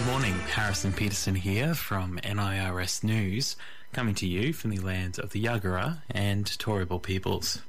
Good morning, Harrison Peterson here from NIRS News, coming to you from the lands of the Yagara and Turrbal peoples.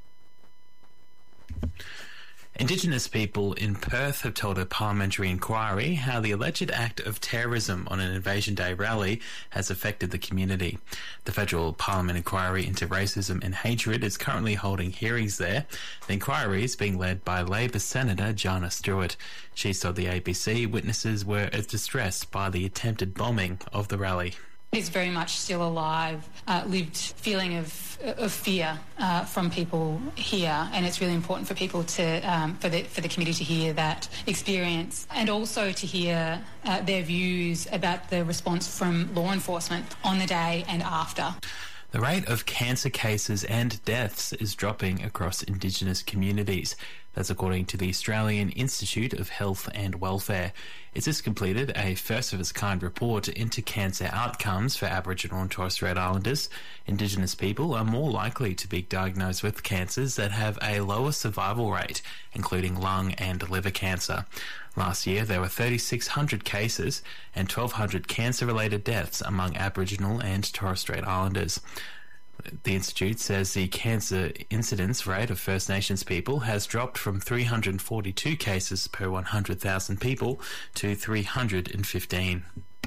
Indigenous people in Perth have told a parliamentary inquiry how the alleged act of terrorism on an Invasion Day rally has affected the community. The Federal Parliament inquiry into racism and hatred is currently holding hearings there. The inquiry is being led by Labor Senator Jana Stewart. She told the ABC witnesses were distressed by the attempted bombing of the rally. It's very much still alive, lived feeling of fear from people here, and it's really important for people to, for the community to hear that experience, and also to hear their views about the response from law enforcement on the day and after. The rate of cancer cases and deaths is dropping across Indigenous communities. That's according to the Australian Institute of Health and Welfare. It's just completed a first-of-its-kind report into cancer outcomes for Aboriginal and Torres Strait Islanders. Indigenous people are more likely to be diagnosed with cancers that have a lower survival rate, including lung and liver cancer. Last year, there were 3,600 cases and 1,200 cancer-related deaths among Aboriginal and Torres Strait Islanders. The Institute says the cancer incidence rate of First Nations people has dropped from 342 cases per 100,000 people to 315.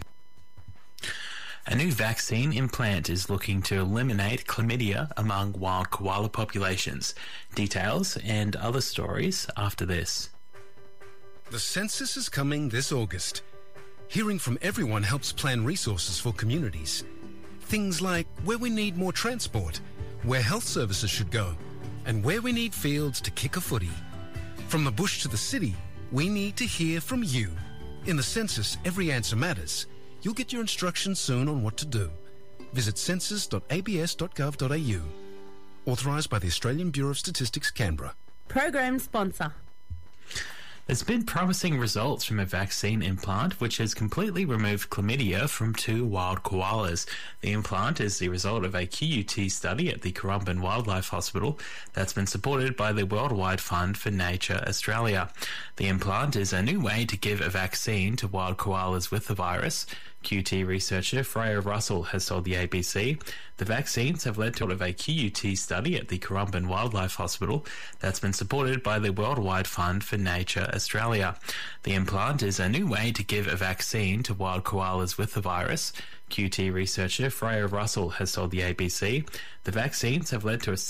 A new vaccine implant is looking to eliminate chlamydia among wild koala populations. Details and other stories after this. The census is coming this August. Hearing from everyone helps plan resources for communities. Things like where we need more transport, where health services should go, and where we need fields to kick a footy. From the bush to the city, we need to hear from you. In the census, every answer matters. You'll get your instructions soon on what to do. Visit census.abs.gov.au. Authorised by the Australian Bureau of Statistics, Canberra. Program sponsor. There's been promising results from a vaccine implant which has completely removed chlamydia from 2 wild koalas. The implant is the result of a QUT study at the Currumbin Wildlife Hospital that's been supported by the Worldwide Fund for Nature Australia. The implant is a new way to give a vaccine to wild koalas with the virus. QUT researcher Freya Russell has told the ABC the vaccines have led to a QUT study at the Currumbin Wildlife Hospital that's been supported by the Worldwide Fund for Nature Australia. The implant is a new way to give a vaccine to wild koalas with the virus. QUT researcher Freya Russell has told the ABC the vaccines have led to a